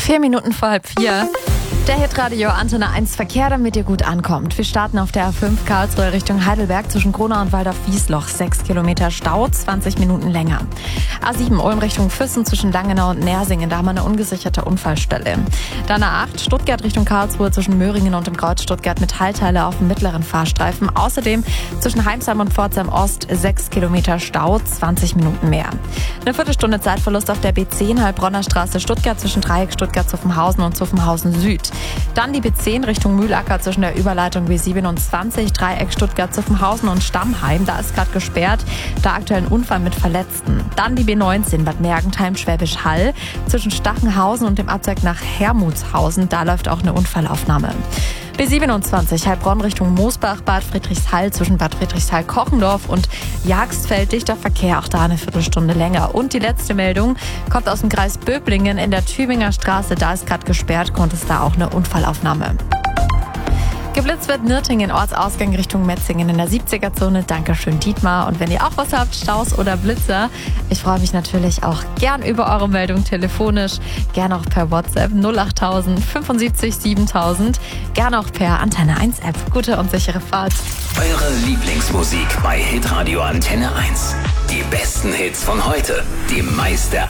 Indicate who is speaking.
Speaker 1: 4 Minuten vor 3:30. Der Hitradio Antenne 1 Verkehr, damit ihr gut ankommt. Wir starten auf der A5 Karlsruhe Richtung Heidelberg zwischen Gronau und Waldorf-Wiesloch. 6 Kilometer Stau, 20 Minuten länger. A7 Ulm Richtung Füssen zwischen Langenau und Nersingen. Da haben wir eine ungesicherte Unfallstelle. Dann A8 Stuttgart Richtung Karlsruhe zwischen Möhringen und dem Kreuz Stuttgart mit Teilteile auf dem mittleren Fahrstreifen. Außerdem zwischen Heimsheim und Pforzheim Ost 6 Kilometer Stau, 20 Minuten mehr. Eine Viertelstunde Zeitverlust auf der B10 Heilbronner Straße Stuttgart zwischen Dreieck Stuttgart-Zuffenhausen und Zuffenhausen Süd. Dann die B10 Richtung Mühlacker zwischen der Überleitung B27, Dreieck Stuttgart-Zuffenhausen und Stammheim. Da ist gerade gesperrt, da aktuell ein Unfall mit Verletzten. Dann die B19 Bad Mergentheim-Schwäbisch Hall zwischen Stachenhausen und dem Abzweig nach Hermutshausen. Da läuft auch eine Unfallaufnahme. B27 Heilbronn Richtung Moosbach, Bad Friedrichshall zwischen Bad Friedrichshall-Kochendorf und Jagstfeld. Dichter Verkehr, auch da eine Viertelstunde länger. Und die letzte Meldung kommt aus dem Kreis Böblingen in der Tübinger Straße. Da ist gerade gesperrt, konnte es da auch eine Unfallaufnahme. Geblitzt wird Nürtingen, Ortsausgang Richtung Metzingen in der 70er-Zone. Dankeschön, Dietmar. Und wenn ihr auch was habt, Staus oder Blitzer, ich freue mich natürlich auch gern über eure Meldung telefonisch, gern auch per WhatsApp 08000 75 7000, gern auch per Antenne 1 App. Gute und sichere Fahrt.
Speaker 2: Eure Lieblingsmusik bei Hitradio Antenne 1. Die besten Hits von heute, die meiste